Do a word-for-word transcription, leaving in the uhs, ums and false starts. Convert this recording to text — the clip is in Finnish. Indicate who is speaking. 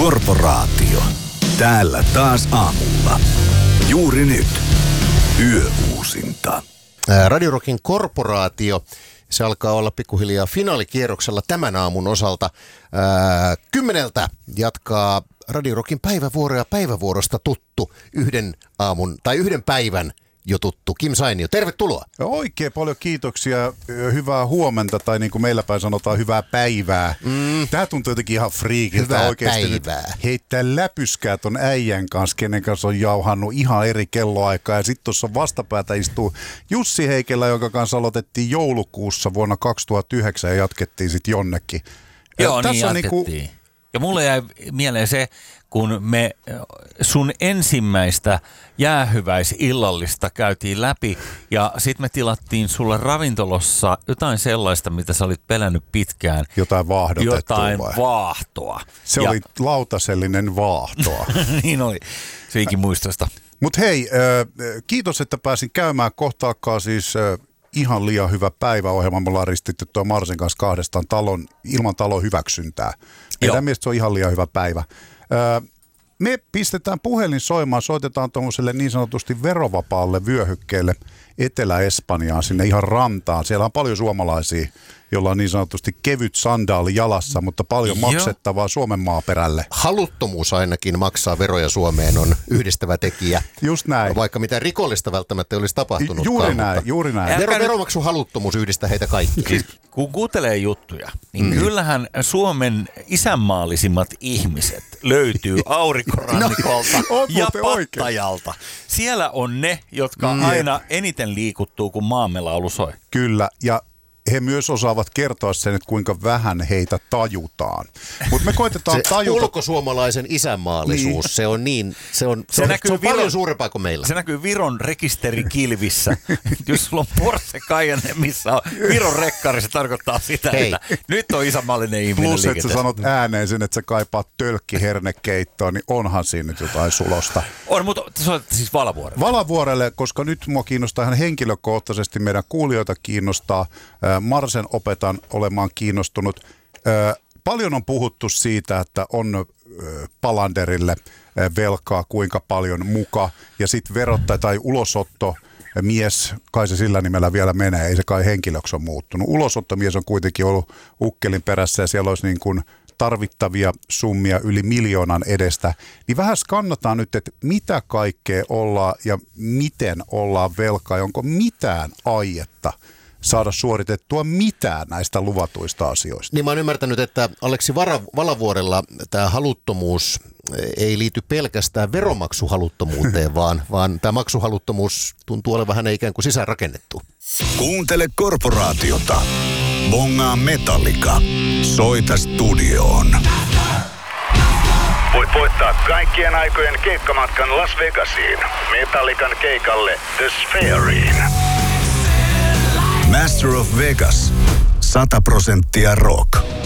Speaker 1: Korporaatio. Täällä taas aamulla. Juuri nyt. Yöuusinta.
Speaker 2: Radio Rockin Korporaatio. Se alkaa olla pikkuhiljaa finaalikierroksella tämän aamun osalta. Ää, kymmeneltä jatkaa Radio Rockin päivävuoroja päivävuorosta tuttu yhden aamun tai yhden päivän jo tuttu Kim Sainio. Tervetuloa.
Speaker 3: Oikein paljon kiitoksia. Hyvää huomenta, tai niin kuin meillä päin sanotaan, hyvää päivää. Mm. Tää tuntuu jotenkin ihan friikiltä.
Speaker 2: Hyvää
Speaker 3: oikeasti
Speaker 2: päivää.
Speaker 3: Heittää läpyskää ton äijän kanssa, kenen kanssa on jauhannut ihan eri kelloaikaa. Ja sitten tuossa vastapäätä istuu Jussi Heikelä, jonka kanssa aloitettiin joulukuussa vuonna kaksituhattayhdeksän ja jatkettiin sitten jonnekin.
Speaker 4: Joo,
Speaker 3: ja
Speaker 4: niin jatkettiin. Niinku... Ja mulle jäi mieleen se, kun me sun ensimmäistä jäähyväisillallista käytiin läpi ja sit me tilattiin sulle ravintolossa jotain sellaista, mitä sä olit pelännyt pitkään.
Speaker 3: Jotain vaahdotettua
Speaker 4: Jotain
Speaker 3: vai?
Speaker 4: vaahtoa.
Speaker 3: Se ja... oli lautasellinen vaahtoa.
Speaker 4: Niin oli, siinkin muistosta.
Speaker 3: Mut hei, äh, kiitos, että pääsin käymään. Kohta alkaa siis äh, ihan liian hyvä päiväohjelma. Me ollaan ristitty tuon Marsin kanssa kahdestaan talon, ilman talon hyväksyntää. Meidän mielestä se on ihan liian hyvä päivä. Öö, me pistetään puhelin soimaan, soitetaan tuollaiselle niin sanotusti verovapaalle vyöhykkeelle Etelä-Espanjaan, sinne ihan rantaan. Siellä on paljon suomalaisia, joilla on niin sanotusti kevyt sandaali jalassa, mutta paljon
Speaker 4: Joo.
Speaker 3: maksettavaa Suomen maaperälle.
Speaker 2: Haluttomuus ainakin maksaa veroja Suomeen on yhdistävä tekijä.
Speaker 3: Just näin.
Speaker 2: Vaikka mitään rikollista välttämättä ei olisi tapahtunut.
Speaker 3: Juuri näin, juuri näin.
Speaker 2: Vero, veromaksun haluttomuus yhdistää heitä kaikkia.
Speaker 4: Siis, kun kuuntelee juttuja, niin mm. kyllähän Suomen isänmaallisimmat ihmiset löytyy aurinkorannikolta
Speaker 3: no,
Speaker 4: ja Pattajalta. Siellä on ne, jotka mm. aina eniten liikuttuu, kun maamme laulu soi.
Speaker 3: Kyllä, ja he myös osaavat kertoa sen, että kuinka vähän heitä tajutaan. Mutta me koitetaan
Speaker 2: se
Speaker 3: tajuta.
Speaker 2: Ulkosuomalaisen isänmaallisuus, niin. se on niin, se on, se
Speaker 4: se
Speaker 2: on,
Speaker 4: näkyy
Speaker 2: se on
Speaker 4: Viron,
Speaker 2: paljon suurempaa kuin meillä.
Speaker 4: Se näkyy Viron rekisterikilvissä. Jos sulla on Porsche Cayenne, missä on Viron rekkari, se tarkoittaa sitä, Hei. että nyt on isänmaallinen ihminen
Speaker 3: Plus,
Speaker 4: liikenteessä.
Speaker 3: että sä sanot ääneen sen, että sä kaipaat tölkkihernekeittoa, niin onhan siinä nyt jotain sulosta.
Speaker 4: On, mutta sä olet siis Valavuorelle.
Speaker 3: Valavuorelle, koska nyt mua kiinnostaa ihan henkilökohtaisesti, meidän kuulijoita kiinnostaa. Marsen opetan olemaan kiinnostunut. Paljon on puhuttu siitä, että on Palanderille velkaa kuinka paljon muka, ja sitten verottaja tai ulosotto mies, kai se sillä nimellä vielä menee, ei se kai henkilöksi ole muuttunut. Ulosottomies on kuitenkin ollut ukkelin perässä, ja siellä olisi niin kuin tarvittavia summia yli miljoonan edestä, niin vähän skannataan nyt, että mitä kaikkea ollaan ja miten ollaan velkaa, ja onko mitään aietta saada suoritettua mitään näistä luvatuista asioista.
Speaker 2: Niin mä oon ymmärtänyt, että Aleksi Valavuorella tämä haluttomuus ei liity pelkästään veromaksuhaluttomuuteen, vaan, vaan tämä maksuhaluttomuus tuntuu olevan hänen ikään kuin sisäänrakennettu.
Speaker 1: Kuuntele Korporaatiota. Bongaa Metallica. Soita studioon. Voit voittaa kaikkien aikojen keikkamatkan Las Vegasiin. Metallican keikalle The Sphereiin. Master of Vegas. sata prosenttia rock.